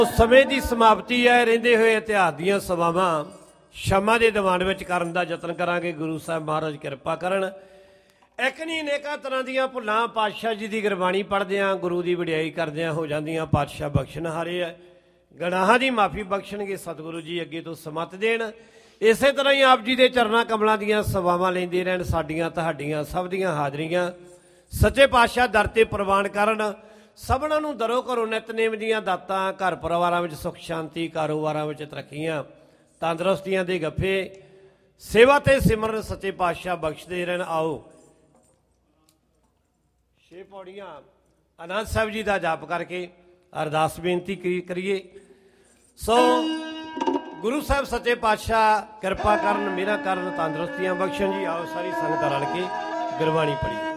ਸਮੇਂ ਦੀ ਸਮਾਪਤੀ ਹੈ। ਰਹਿੰਦੇ ਹੋਏ ਇਤਿਹਾਸ ਦੀਆਂ ਸਭਾਵਾਂ ਸ਼ਮਾਂ ਦੇ ਦੀਵਾਨ ਵਿੱਚ ਕਰਨ ਦਾ ਯਤਨ ਕਰਾਂਗੇ। ਗੁਰੂ ਸਾਹਿਬ ਮਹਾਰਾਜ ਕਿਰਪਾ ਕਰਨ। ਇੱਕ ਨਹੀਂ ਅਨੇਕਾਂ ਤਰ੍ਹਾਂ ਦੀਆਂ ਭੁੱਲਾਂ ਪਾਤਸ਼ਾਹ ਜੀ ਦੀ ਗੁਰਬਾਣੀ ਪੜ੍ਹਦਿਆਂ ਗੁਰੂ ਦੀ ਵਡਿਆਈ ਕਰਦਿਆਂ ਹੋ ਜਾਂਦੀਆਂ। ਪਾਤਸ਼ਾਹ ਬਖਸ਼ਣਹਾਰੇ ਹੈ, ਗੁਨਾਹਾਂ ਦੀ ਮਾਫੀ ਬਖਸ਼ਣਗੇ। ਸਤਿਗੁਰੂ ਜੀ ਅੱਗੇ ਤੋਂ ਸਮਤ ਦੇਣ। ਇਸੇ ਤਰ੍ਹਾਂ ਹੀ ਆਪ ਜੀ ਦੇ ਚਰਨਾਂ ਕਮਲਾਂ ਦੀਆਂ ਸੇਵਾਵਾਂ ਲੈਂਦੇ ਰਹਿਣ। ਸਾਡੀਆਂ ਤੁਹਾਡੀਆਂ ਸਭ ਦੀਆਂ ਹਾਜ਼ਰੀਆਂ ਸੱਚੇ ਪਾਤਸ਼ਾਹ ਦਰ 'ਤੇ ਪ੍ਰਵਾਨ ਕਰਨ। ਸਭਨਾਂ ਨੂੰ ਦਰੋ ਘਰੋਂ ਨਿਤਨੇਮ ਦੀਆਂ ਦਾਤਾਂ, ਘਰ ਪਰਿਵਾਰਾਂ ਵਿੱਚ ਸੁੱਖ ਸ਼ਾਂਤੀ, ਕਾਰੋਬਾਰਾਂ ਵਿੱਚ ਤਰੱਕੀਆਂ, ਤੰਦਰੁਸਤੀਆਂ ਦੇ ਗੱਫੇ, ਸੇਵਾ ਤੇ ਸਿਮਰਨ ਸੱਚੇ ਪਾਤਸ਼ਾਹ ਬਖਸ਼ਦੇ ਰਹਿਣ। ਆਓ 6 ਪੌੜੀਆਂ ਆਨੰਦ ਸਾਹਿਬ ਜੀ ਦਾ ਜਾਪ ਕਰਕੇ ਅਰਦਾਸ ਬੇਨਤੀ ਕਰੀਏ। ਸੋ ਗੁਰੂ ਸਾਹਿਬ ਸੱਚੇ ਪਾਤਸ਼ਾਹ ਕਿਰਪਾ ਕਰਨ, ਮਿਹਰਾਂ ਕਰਨ, ਤੰਦਰੁਸਤੀਆਂ ਬਖਸ਼ਣ ਜੀ। ਆਓ ਸਾਰੀ ਸੰਗਤ ਰਲ ਕੇ ਗੁਰਬਾਣੀ ਪੜ੍ਹੀਏ।